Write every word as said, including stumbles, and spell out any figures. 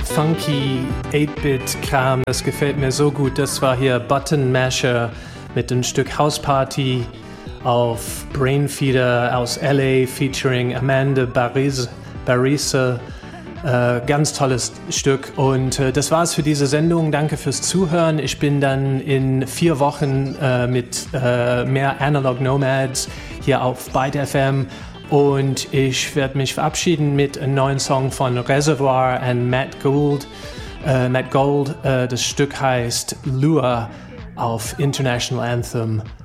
funky eight-Bit-Kram, das gefällt mir so gut. Das war hier Button Masher mit einem Stück House Party auf Brainfeeder aus L A featuring Amanda Barise. Barise. Äh, ganz tolles Stück und äh, das war's für diese Sendung. Danke fürs Zuhören. Ich bin dann in vier Wochen äh, mit äh, mehr Analog Nomads hier auf Byte F M und ich werde mich verabschieden mit einem neuen Song von Reservoir und Matt Gould. Äh, Matt Gold. Äh, das Stück heißt Lure auf International Anthem.